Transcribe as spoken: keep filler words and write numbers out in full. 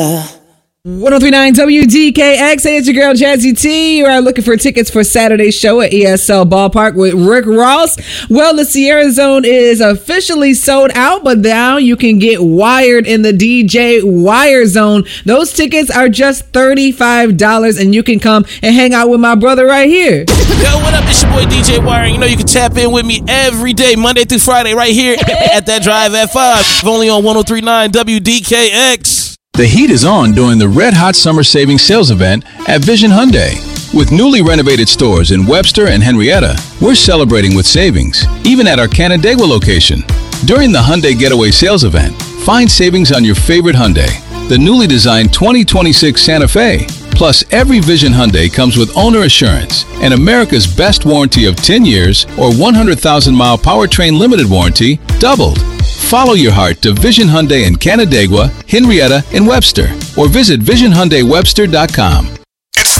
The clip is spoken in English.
one oh three point nine W D K X. Hey, it's your girl Jazzy T. You are looking for tickets for Saturday's show at E S L Ballpark with Rick Ross. Well, the Sierra Zone is officially sold out, but now you can get wired in the D J Wire Zone. Those tickets are just thirty-five dollars, and you can come and hang out with my brother right here. Yo, what up? It's your boy D J Wire. You know you can tap in with me every day, Monday through Friday, right here at that drive at five. Only on one oh three point nine W D K X. The heat is on during the Red Hot Summer Savings Sales event at Vision Hyundai. With newly renovated stores in Webster and Henrietta, we're celebrating with savings, even at our Canandaigua location. During the Hyundai Getaway Sales event, find savings on your favorite Hyundai, the newly designed twenty twenty-six Santa Fe. Plus, every Vision Hyundai comes with owner assurance and America's best warranty of ten years or one hundred thousand mile powertrain limited warranty, doubled. Follow your heart to Vision Hyundai in Canandaigua, Henrietta, and Webster, or visit vision hyundai webster dot com.